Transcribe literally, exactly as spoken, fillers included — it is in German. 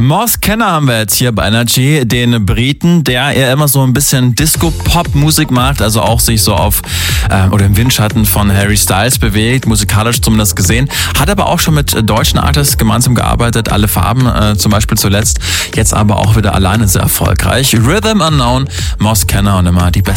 Moss Kenner haben wir jetzt hier bei Energy, den Briten, der eher immer so ein bisschen Disco-Pop-Musik macht, also auch sich so auf äh, oder im Windschatten von Harry Styles bewegt, musikalisch zumindest gesehen. Hat aber auch schon mit deutschen Artists gemeinsam gearbeitet, Alle Farben äh, zum Beispiel zuletzt, jetzt aber auch wieder alleine sehr erfolgreich. Rhythm Unknown, Moss Kenner und immer die besten